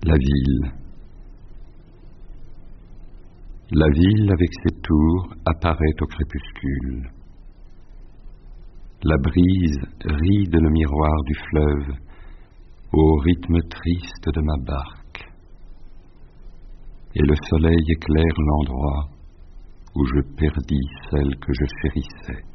La ville. La ville avec ses tours apparaît au crépuscule. La brise ride le miroir du fleuve au rythme triste de ma barque. Et le soleil éclaire l'endroit où je perdis celle que je chérissais.